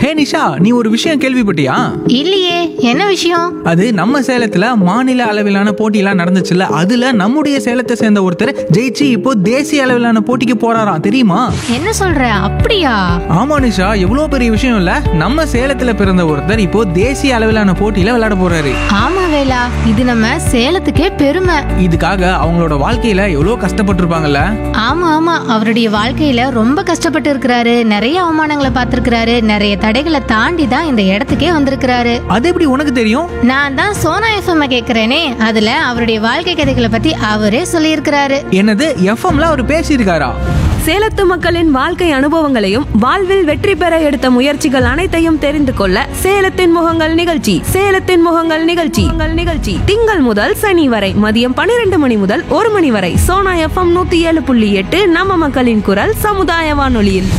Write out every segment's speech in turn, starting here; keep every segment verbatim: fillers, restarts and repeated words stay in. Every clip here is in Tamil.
ஹே நிஷா, நீ ஒரு விஷயம் கேள்விப்பட்டியா? இல்லையே, என்ன விஷயம்? அது நம்ம சேலத்துல மாநில அளவிலான போட்டியெல்லாம் நடந்துச்சுல்ல, அதுல நம்முடைய சேலத்தை சேர்ந்த ஒருத்தர் ஜெயிச்சு இப்போ தேசிய அளவிலான போட்டிக்கு போறாராம், தெரியுமா? என்ன சொல்ற? அப்படியா? ஆமா நிஷா, எவ்வளவு பெரிய விஷயம் இல்ல. நம்ம சேலத்துல பிறந்த ஒருத்தர் இப்போ தேசிய அளவிலான போட்டியில விளையாட போறாரு. ஆமா வேலா, இது நம்ம சேலத்துக்கே பெருமை. இதுக்காக அவங்களோட வாழ்க்கையில எவ்வளவு கஷ்டப்பட்டிருப்பாங்கல்ல. ஆமா ஆமா, அவருடைய வாழ்க்கையில ரொம்ப கஷ்டப்பட்டு இருக்கிறாரு. நிறைய அவமானங்களை பார்த்திருக்கிறாரு. நிறைய தடைகளை தாண்டி தான் இந்த இடத்துக்கே வந்திருக்கிறாரு. அது எப்படி உனக்கு தெரியும்? நான் தான் சோனா எஃப்எம் கேக்குறேனே, அதுல அவருடைய வாழ்க்கை கதைகளை பத்தி அவரே சொல்லியிருக்கிறாரு. என்னது, எஃப்எம்ல அவர் பேசியிருக்காரா? சேலத்து மக்களின் வாழ்க்கை அனுபவங்களையும் வாழ்வில் வெற்றி பெற எடுத்த முயற்சிகள் அனைத்தையும் தெரிந்து கொள்ள சேலத்தின் முகங்கள் நிகழ்ச்சி சேலத்தின் முகங்கள் நிகழ்ச்சி உங்கள் நிகழ்ச்சி திங்கள் முதல் சனி வரை மதியம் பன்னிரண்டு மணி முதல் ஒரு மணி வரை சோனா எஃப்எம் நூத்தி ஏழு புள்ளி எட்டு நம்ம மக்களின் குரல் சமுதாய வானொலியில்.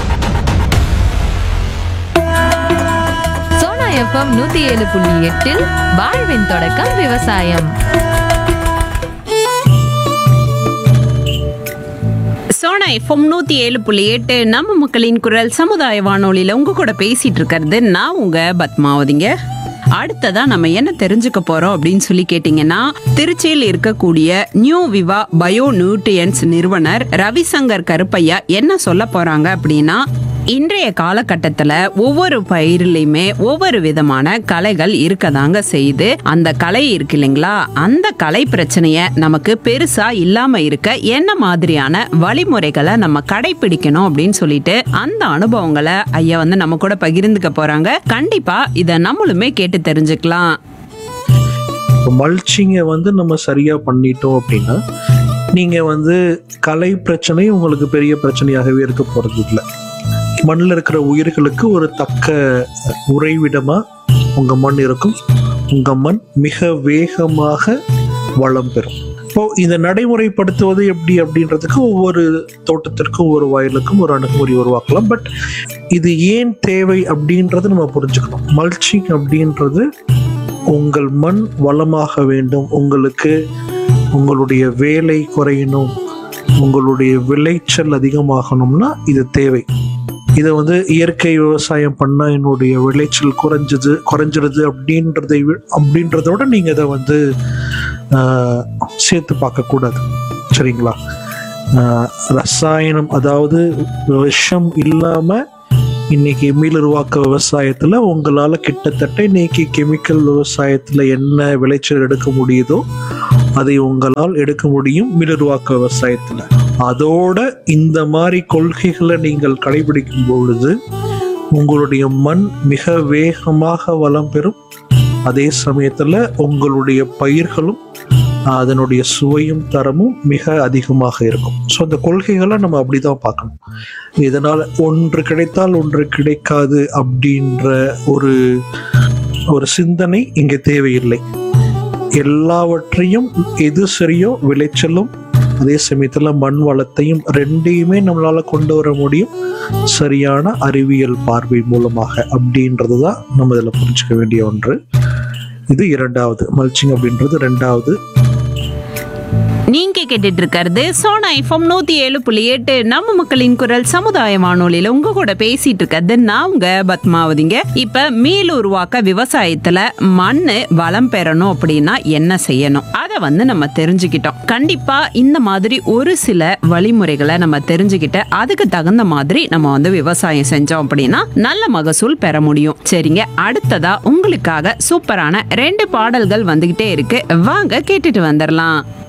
சோனா எஃப்எம் நூத்தி ஏழு புள்ளி எட்டில் வாழ்வின் தொடக்கம் விவசாயம். சோனா எஃப்எம் நூத்தி ஏழு புள்ளி எட்டு நம்ம மக்களின் குரல் சமுதாய வானொலியில உங்க கூட பேசிட்டு இருக்கிறது நான் உங்க பத்மாவதிங்க. அடுத்ததா நம்ம என்ன தெரிஞ்சுக்க போறோம் அப்படின்னு சொல்லி கேட்டீங்கன்னா, திருச்சியில் இருக்கக்கூடிய நியூ விவா பயோ நியூட்ரியன்ஸ் நிறுவனர் ரவிசங்கர் கருப்பையா என்ன சொல்ல போறாங்க அப்படின்னா, இன்றைய காலகட்டத்துல ஒவ்வொரு பயிரிலையுமே ஒவ்வொரு விதமான களைகள் இருக்கதாங்க செய்யுது. அந்த களை இருக்கு இல்லைங்களா, அந்த களை பிரச்சனைய நமக்கு பெருசா இல்லாம இருக்க என்ன மாதிரியான வழிமுறைகளை நம்ம கடைபிடிக்கணும் அப்படின்னு சொல்லிட்டு அந்த அனுபவங்களை ஐயா வந்து நம்ம கூட பகிர்ந்துக்க போறாங்க. கண்டிப்பா இத நம்மளுமே கேட்டு தெரிஞ்சுக்கலாம். மல்ச்சிங்கை வந்து நம்ம சரியா பண்ணிட்டோம் அப்படின்னா நீங்க வந்து கலை பிரச்சனை உங்களுக்கு பெரிய பிரச்சனையாகவே இருக்க போறது இல்லை. மண்ணில் இருக்கிற உயிர்களுக்கு ஒரு தக்க உறைவிடமா உங்க மண் இருக்கும். உங்க மண் மிக வேகமாக வளம் பெறும். இப்போ இதை நடைமுறைப்படுத்துவது எப்படி அப்படின்றதுக்கு ஒவ்வொரு தோட்டத்திற்கும் ஒவ்வொரு வயலுக்கும் ஒரு அணுகுமுறை உருவாக்கலாம். பட் இது ஏன் தேவை அப்படின்றது நம்ம புரிஞ்சுக்கணும். மல்ச்சிங் அப்படின்றது உங்கள் மண் வளமாக வேண்டும், உங்களுக்கு உங்களுடைய வேலை குறையணும், உங்களுடைய விளைச்சல் அதிகமாகணும்னா இது தேவை. இதை வந்து இயற்கை விவசாயம் பண்ணால் என்னுடைய விளைச்சல் குறைஞ்சது குறைஞ்சிருது அப்படின்றதை அப்படின்றதோட நீங்கள் இதை வந்து சேர்த்து பார்க்கக்கூடாது, சரிங்களா? ரசாயனம், அதாவது விஷம் இல்லாமல் இன்னைக்கு மீளுருவாக்க விவசாயத்தில் உங்களால் கிட்டத்தட்ட இன்னைக்கு கெமிக்கல் விவசாயத்தில் என்ன விளைச்சல் எடுக்க முடியுதோ அதை உங்களால் எடுக்க முடியும் மீளுருவாக்க விவசாயத்தில். அதோட இந்த மாதிரி கொள்கைகளை நீங்கள் கடைபிடிக்கும் பொழுது உங்களுடைய மண் மிக வேகமாக வளம் பெறும். அதே சமயத்தில் உங்களுடைய பயிர்களும் அதனுடைய சுவையும் தரமும் மிக அதிகமாக இருக்கும். ஸோ அந்த கொள்கைகளை நம்ம அப்படிதான் பார்க்கணும். இதனால் ஒன்று கிடைத்தால் ஒன்று கிடைக்காது அப்படின்ற ஒரு ஒரு சிந்தனை இங்கே தேவையில்லை. எல்லாவற்றையும் எது சரியோ விளைச்சலும் அதே சமயத்தில் மண் வளத்தையும் ரெண்டையுமே நம்மளால கொண்டு வர முடியும் சரியான அறிவியல் பார்வை மூலமாக அப்படின்றது தான் நம்ம இதில் புரிஞ்சுக்க வேண்டிய ஒன்று. இது இரண்டாவது, மல்ச்சிங் அப்படின்றது ரெண்டாவது. நீங்க கேட்டுட்டு இருக்கிறது சோனா எஃப்எம் நூத்தி ஏழு புள்ளி எட்டு நம்ம மக்களின் குரல் சமுதாய வானொலியில உங்க கூட பேசிட்டு இருக்கிறது நான் உங்க பத்மாவதிங்க. இப்ப மீள் உருவாக்க விவசாயத்துல மண்ணு வளம் பெறணும் அப்படின்னா என்ன செய்யணும் அதை வந்து நம்ம தெரிஞ்சுக்கிட்டோம். கண்டிப்பா இந்த மாதிரி ஒரு சில வழிமுறைகளை நம்ம தெரிஞ்சுக்கிட்டு அதுக்கு தகுந்த மாதிரி நம்ம வந்து விவசாயம் செஞ்சோம் அப்படின்னா நல்ல மகசூல் பெற முடியும். சரிங்க, அடுத்ததா உங்களுக்காக சூப்பரான ரெண்டு பாடல்கள் வந்துகிட்டே இருக்கு, வாங்க கேட்டுட்டு வந்துடலாம்.